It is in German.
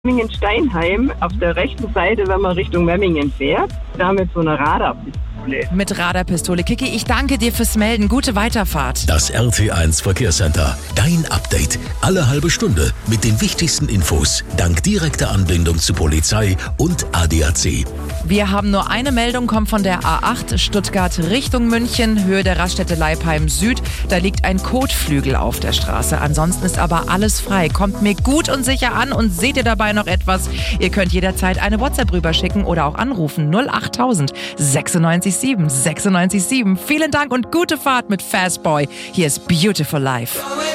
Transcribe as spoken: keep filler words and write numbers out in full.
Memmingen-Steinheim auf der rechten Seite, wenn man Richtung Memmingen fährt, da mit so einer Radarpistole. Mit Radarpistole. Kiki, ich danke dir fürs Melden. Gute Weiterfahrt. Das R T eins Verkehrscenter. Dein Update. Alle halbe Stunde mit den wichtigsten Infos. Dank direkter Anbindung zu Polizei und A D A C. Wir haben nur eine Meldung, kommt von der A acht Stuttgart Richtung München, Höhe der Raststätte Leipheim Süd. Da liegt ein Kotflügel auf der Straße. Ansonsten ist aber alles frei. Kommt mir gut und sicher an und seht ihr dabei noch etwas? Ihr könnt jederzeit eine WhatsApp rüberschicken oder auch anrufen. null achttausend sechsundneunzig sieben sechsundneunzig sieben. Vielen Dank und gute Fahrt mit Fastboy. Hier ist Beautiful Life.